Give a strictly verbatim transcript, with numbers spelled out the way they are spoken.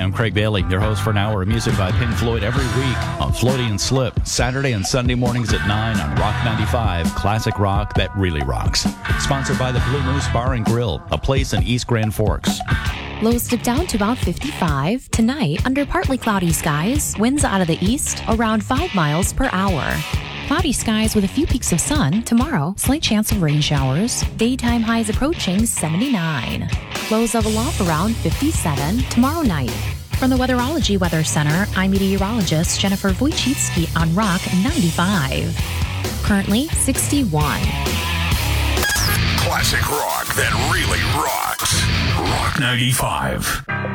I'm Craig Bailey, your host for an hour of music by Pink Floyd every week on Floydie and Slip, Saturday and Sunday mornings at nine on Rock ninety-five, classic rock that really rocks. Sponsored by the Blue Moose Bar and Grill, a place in East Grand Forks. Lows dip down to about fifty-five. Tonight, under partly cloudy skies, winds out of the east around five miles per hour. Cloudy skies with a few peaks of sun. Tomorrow, slight chance of rain showers. Daytime highs approaching seventy-nine. Lows level off around fifty-seven tomorrow night. From the Weatherology Weather Center, I'm meteorologist Jennifer Wojcicki on Rock ninety-five. Currently sixty-one. Classic rock that really rocks. Rock ninety-five.